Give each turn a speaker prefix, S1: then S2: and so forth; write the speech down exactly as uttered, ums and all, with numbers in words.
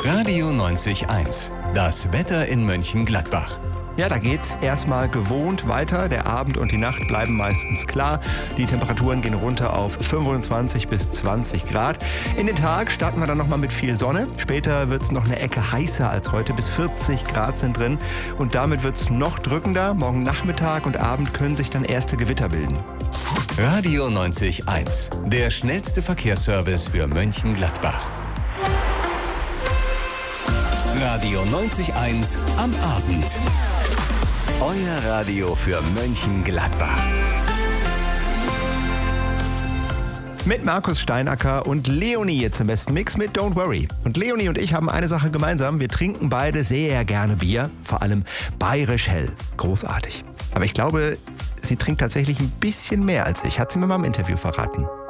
S1: Radio neunzig Eins. Das Wetter in Mönchengladbach.
S2: Ja, da geht's erstmal gewohnt weiter. Der Abend und die Nacht bleiben meistens klar. Die Temperaturen gehen runter auf fünfundzwanzig bis zwanzig Grad. In den Tag starten wir dann nochmal mit viel Sonne. Später wird's noch eine Ecke heißer als heute. Bis vierzig Grad sind drin. Und damit wird's noch drückender. Morgen Nachmittag und Abend können sich dann erste Gewitter bilden.
S1: Radio neunzig Eins. Der schnellste Verkehrsservice für Mönchengladbach. Radio neunzig Eins am Abend. Euer Radio für Mönchengladbach.
S2: Mit Markus Steinacker und Leonie jetzt im besten Mix mit Don't Worry. Und Leonie und ich haben eine Sache gemeinsam. Wir trinken beide sehr gerne Bier. Vor allem bayerisch hell. Großartig. Aber ich glaube, sie trinkt tatsächlich ein bisschen mehr als ich. Hat sie mir mal im Interview verraten.